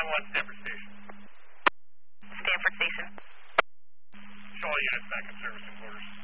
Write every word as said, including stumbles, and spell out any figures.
nine one, Stanford Station. Stanford Station. Show all units back in service and quarters.